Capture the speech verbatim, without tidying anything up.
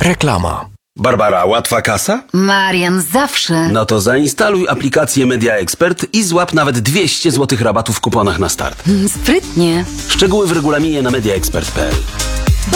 Reklama. Barbara, łatwa kasa? Marian, zawsze. No to zainstaluj aplikację Media Expert i złap nawet dwieście złotych rabatu w kuponach na start. Sprytnie. Szczegóły w regulaminie na mediaexpert kropka p l.